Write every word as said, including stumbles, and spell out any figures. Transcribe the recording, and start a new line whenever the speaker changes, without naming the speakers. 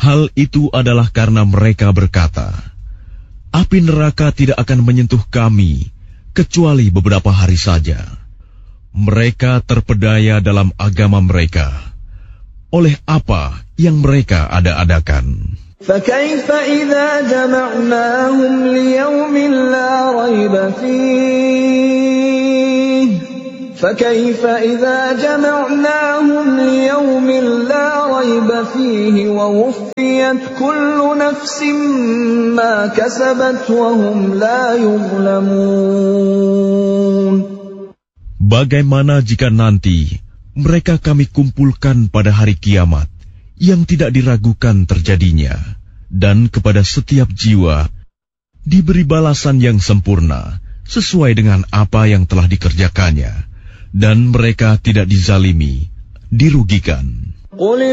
Hal itu adalah karena mereka berkata, api neraka tidak akan menyentuh kami kecuali beberapa hari saja. Mereka terpedaya dalam agama mereka oleh apa yang mereka ada-adakan.
فَكَيْفَ إِذَا جَمَعْنَاهُمْ لِيَوْمٍ لَا رَيْبَ فِيهِ فَكَيْفَ إِذَا جَمَعْنَاهُمْ لِيَوْمٍ لَا رَيْبَ فِيهِ وَوُفِّيَتْ كُلُّ نَفْسٍ مَا كَسَبَتْ وَهُمْ لَا يُظْلَمُونَ.
Bagaimana jika nanti mereka kami kumpulkan pada hari kiamat yang tidak diragukan terjadinya, dan kepada setiap jiwa diberi balasan yang sempurna sesuai dengan apa yang telah dikerjakannya, dan mereka tidak dizalimi, dirugikan.